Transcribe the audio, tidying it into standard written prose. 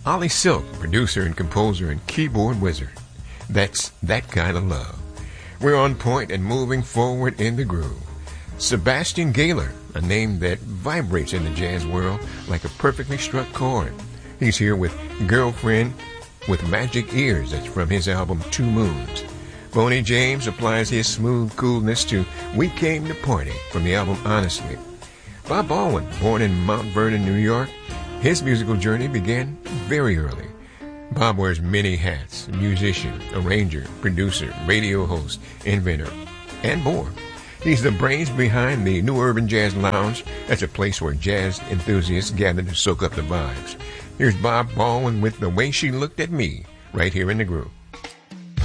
Ollie Silk, producer and composer and keyboard wizard. That's That Kind of Love. We're on point and moving forward in the groove. Sebastian Gaylor, a name that vibrates in the jazz world like a perfectly struck chord. He's here with Girlfriend with Magic Ears. That's from his album Two Moons. Boney James applies his smooth coolness to We Came to Party from the album Honestly. Bob Baldwin, born in Mount Vernon, New York, his musical journey began very early. Bob wears many hats: musician, arranger, producer, radio host, inventor, and more. He's the brains behind the New Urban Jazz Lounge. That's a place where jazz enthusiasts gather to soak up the vibes. Here's Bob Baldwin with The Way She Looked at Me, right here in the groove.